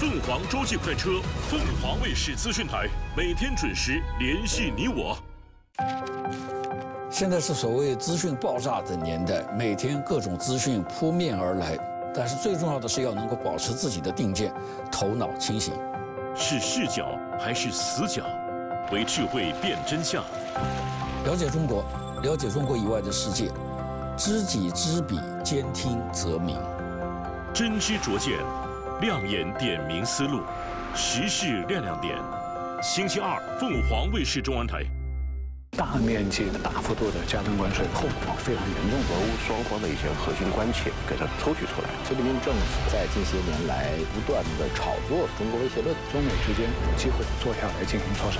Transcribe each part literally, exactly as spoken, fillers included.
凤凰洲际快车，凤凰卫视资讯台，每天准时联系你我。 现在是所谓资讯爆炸的年代，每天各种资讯扑面而来，但是最重要的是要能够保持自己的定见，头脑清醒。 是视角还是死角？为智慧辨真相。 了解中国，了解中国以外的世界，知己知彼，兼听则明。 真知灼见，亮眼点明思路，时事亮亮点。星期二，凤凰卫视中文台。 大面积的、大幅度的加征关税，后果非常严重。 俄乌双方的一些核心关切给它抽取出来。 习近平政府在近些年来不断的炒作中国威胁论， 中美之间有机会坐下来进行磋商。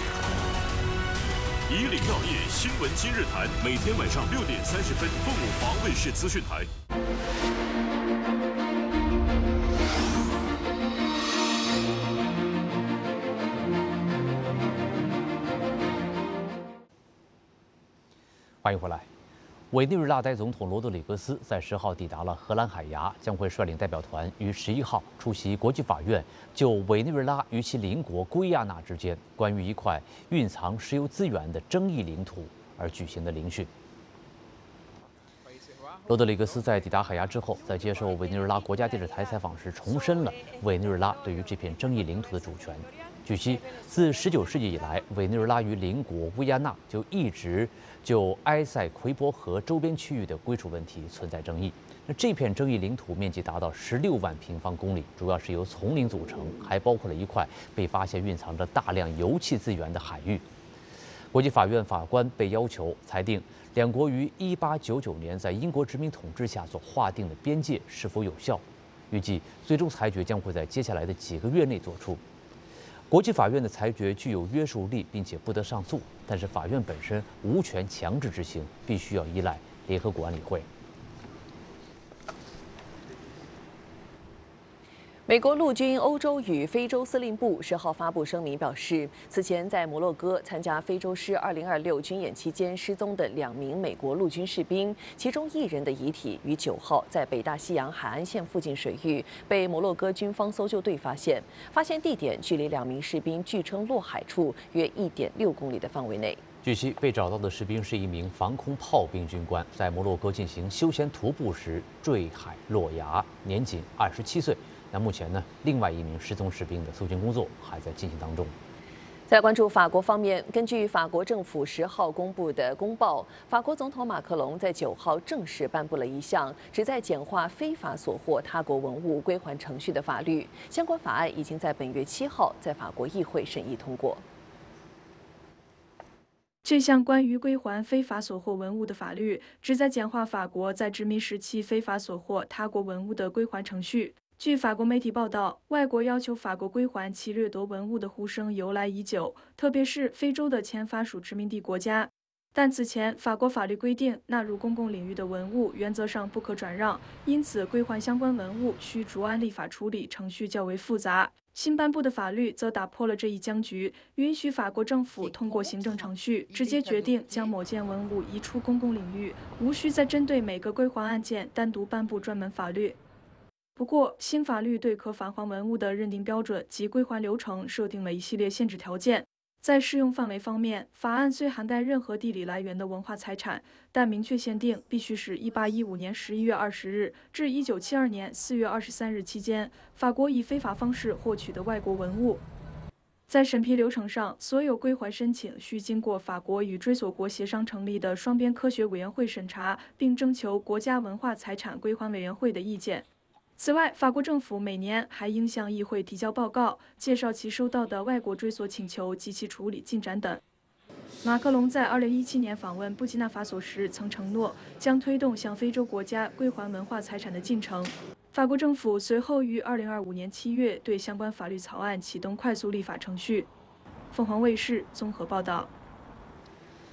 以领要业，新闻今日谈，每天晚上六点三十分，凤凰卫视资讯台。 欢迎回来。委内瑞拉代总统罗德里格斯在十号抵达了荷兰海牙，将会率领代表团于十一号出席国际法院就委内瑞拉与其邻国圭亚那之间关于一块蕴藏石油资源的争议领土而举行的聆讯。罗德里格斯在抵达海牙之后，在接受委内瑞拉国家电视台采访时，重申了委内瑞拉对于这片争议领土的主权。据悉，自十九世纪以来，委内瑞拉与邻国圭亚那就一直就埃塞奎博河周边区域的归属问题存在争议。那这片争议领土面积达到十六万平方公里，主要是由丛林组成，还包括了一块被发现蕴藏着大量油气资源的海域。国际法院法官被要求裁定两国于一八九九年在英国殖民统治下所划定的边界是否有效，预计最终裁决将会在接下来的几个月内作出。国际法院的裁决具有约束力，并且不得上诉，但是法院本身无权强制执行，必须要依赖联合国安理会。 美国陆军欧洲与非洲司令部十号发布声明表示，此前在摩洛哥参加非洲狮二零二六军演期间失踪的两名美国陆军士兵，其中一人的遗体于九号在北大西洋海岸线附近水域被摩洛哥军方搜救队发现，发现地点距离两名士兵据称落海处约一点六公里的范围内。 据悉，被找到的士兵是一名防空炮兵军官，在摩洛哥进行休闲徒步时坠海落崖，年仅二十七岁。那目前呢，另外一名失踪士兵的搜寻工作还在进行当中。 再来关注法国方面，根据法国政府十号公布的公报，法国总统马克龙在九号正式颁布了一项旨在简化非法所获他国文物归还程序的法律。相关法案已经在本月七号在法国议会审议通过。 这项关于归还非法所获文物的法律，旨在简化法国在殖民时期非法所获他国文物的归还程序。据法国媒体报道，外国要求法国归还其掠夺文物的呼声由来已久，特别是非洲的前法属殖民地国家。但此前，法国法律规定，纳入公共领域的文物原则上不可转让，因此归还相关文物需逐案立法处理，程序较为复杂。新颁布的法律则打破了这一僵局，允许法国政府通过行政程序直接决定将某件文物移出公共领域，无需再针对每个归还案件单独颁布专门法律。不过，新法律对可返还文物的认定标准及归还流程设定了一系列限制条件。在适用范围方面，法案虽涵盖任何地理来源的文化财产，但明确限定必须是一八一五年十一月二十日至一九七二年四月二十三日期间，法国以非法方式获取的外国文物。在审批流程上，所有归还申请需经过法国与追索国协商成立的双边科学委员会审查，并征求国家文化财产归还委员会的意见。此外，法国政府每年还应向议会提交报告，介绍其收到的外国追索请求及其处理进展等。马克龙在二零一七年访问布基纳法索时曾承诺将推动向非洲国家归还文化财产的进程。法国政府随后于二零二五年七月对相关法律草案启动快速立法程序。凤凰卫视综合报道。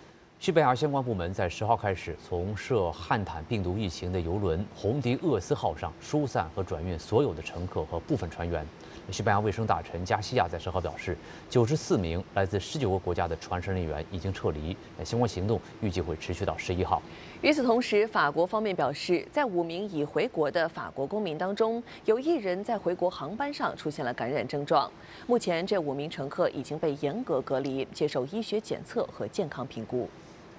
西班牙相关部门在十号开始从涉汉坦病毒疫情的邮轮“红迪厄斯号”上疏散和转运所有的乘客和部分船员。西班牙卫生大臣加西亚在十号表示，九十四名来自十九个国家的船上人员已经撤离，相关行动预计会持续到十一号。 与此同时，法国方面表示，在五名已回国的法国公民当中，有一人在回国航班上出现了感染症状。目前，这五名乘客已经被严格隔离，接受医学检测和健康评估。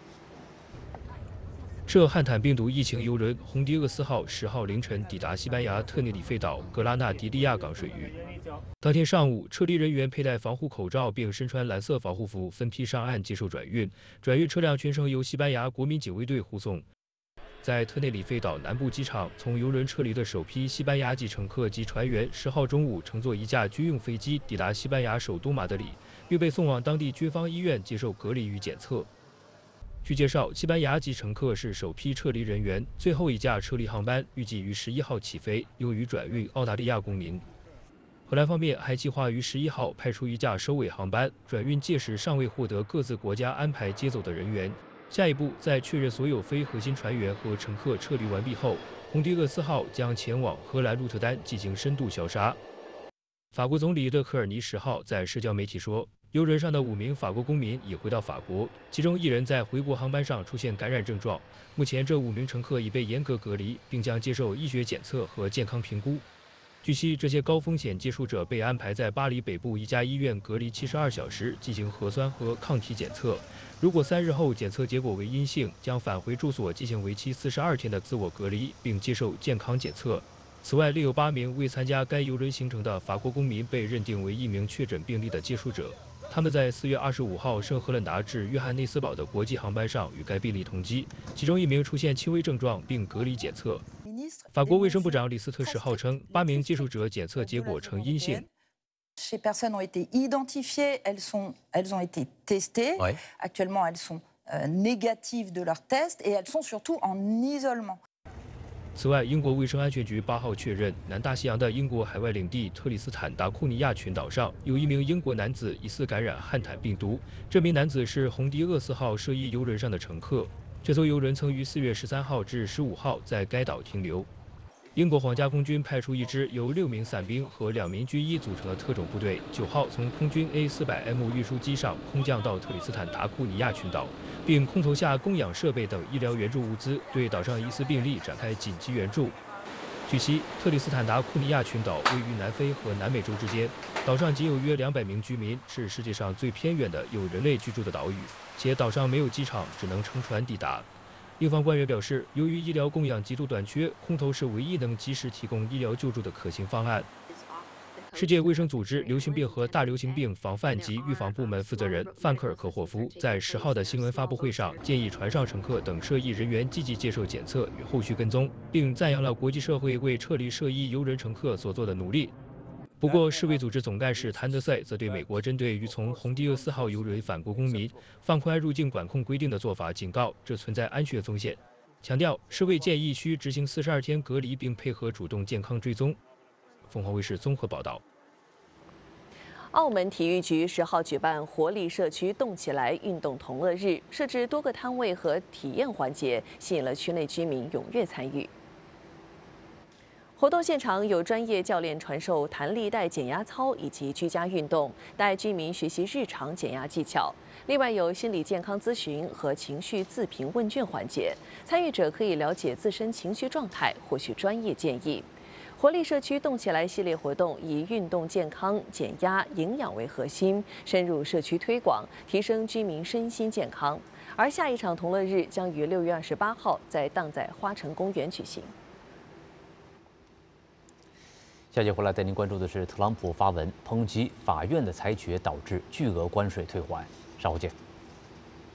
涉汉坦病毒疫情邮轮“红迪厄斯号”十号凌晨抵达西班牙特内里费岛格拉纳迪利亚港水域。当天上午，撤离人员佩戴防护口罩并身穿蓝色防护服，分批上岸接受转运。转运车辆全程由西班牙国民警卫队护送。在特内里费岛南部机场，从邮轮撤离的首批西班牙籍乘客及船员，十号中午乘坐一架军用飞机抵达西班牙首都马德里，并被送往当地军方医院接受隔离与检测。据介绍，西班牙籍乘客是首批撤离人员，最后一架撤离航班预计于十一号起飞，用于转运澳大利亚公民。荷兰方面还计划于十一号派出一架收尾航班，转运届时尚未获得各自国家安排接走的人员。下一步，在确认所有非核心船员和乘客撤离完毕后，红迪厄斯号将前往荷兰鹿特丹进行深度消杀。法国总理勒克尔尼十号在社交媒体说，邮轮上的五名法国公民已回到法国，其中一人在回国航班上出现感染症状。目前，这五名乘客已被严格隔离，并将接受医学检测和健康评估。据悉，这些高风险接触者被安排在巴黎北部一家医院隔离七十二小时，进行核酸和抗体检测。如果三日后检测结果为阴性，将返回住所进行为期四十二天的自我隔离，并接受健康检测。此外，另有八名未参加该邮轮行程的法国公民被认定为一名确诊病例的接触者。他们在四月二十五号圣赫勒拿至约翰内斯堡的国际航班上与该病例同机，其中一名出现轻微症状并隔离检测。法国卫生部长李斯特十号称，八名接触者检测结果呈阴性。 Ces personnes ont été identifiées, elles sont, elles ont été testées. Ouais. Actuellement, elles sont euh, négatives de leur test et elles sont surtout en isolement. 此外，英国卫生安全局八号确认，南大西洋的英国海外领地特里斯坦达库尼亚群岛上有一名英国男子疑似感染汉坦病毒。这名男子是红迪厄斯号涉疫邮轮上的乘客。这艘邮轮曾于四月十三号至十五号在该岛停留。英国皇家空军派出一支由六名伞兵和两名军医组成的特种部队，九号从空军 A 四百 M 运输机上空降到特里斯坦达库尼亚群岛，并空投下供氧设备等医疗援助物资，对岛上疑似病例展开紧急援助。据悉，特里斯坦达库尼亚群岛位于南非和南美洲之间，岛上仅有约两百名居民，是世界上最偏远的有人类居住的岛屿，且岛上没有机场，只能乘船抵达。英方官员表示，由于医疗供氧极度短缺，空投是唯一能及时提供医疗救助的可行方案。世界卫生组织流行病和大流行病防范及预防部门负责人范克尔科霍夫在十号的新闻发布会上建议船上乘客等涉疫人员积极接受检测与后续跟踪，并赞扬了国际社会为撤离涉疫邮轮乘客所做的努力。不过，世卫组织总干事谭德赛则对美国针对于从红迪厄斯号邮轮返国公民放宽入境管控规定的做法警告，这存在安全风险，强调世卫建议需执行四十二天隔离，并配合主动健康追踪。凤凰卫视综合报道。 澳门体育局十号举办活力社区动起来运动同乐日，设置多个摊位和体验环节，吸引了区内居民踊跃参与。活动现场有专业教练传授弹力带减压操以及居家运动，带居民学习日常减压技巧。另外有心理健康咨询和情绪自评问卷环节，参与者可以了解自身情绪状态，获取专业建议。活力社区动起来系列活动以运动健康、减压、营养为核心，深入社区推广，提升居民身心健康。而下一场同乐日将于六月二十八号在荡仔花城公园举行。 下节回来带您关注的是特朗普发文抨击法院的裁决导致巨额关税退还，稍后见。